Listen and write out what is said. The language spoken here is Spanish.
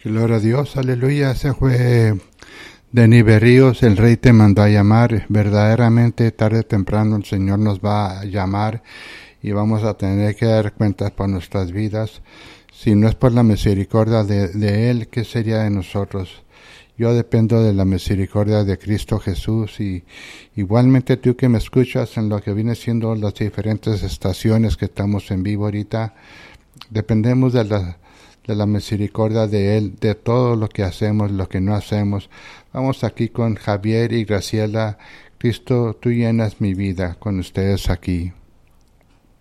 Gloria a Dios, aleluya. Ese fue Denis Berríos, el Rey te mandó a llamar. Verdaderamente, tarde o temprano, el Señor nos va a llamar y vamos a tener que dar cuentas por nuestras vidas. Si no es por la misericordia de Él, ¿qué sería de nosotros? Yo dependo de la misericordia de Cristo Jesús, y igualmente tú que me escuchas en lo que viene siendo las diferentes estaciones que estamos en vivo ahorita, dependemos de la misericordia de Él, de todo lo que hacemos, lo que no hacemos. Vamos aquí con Javier y Graciela. Cristo, tú llenas mi vida con ustedes aquí.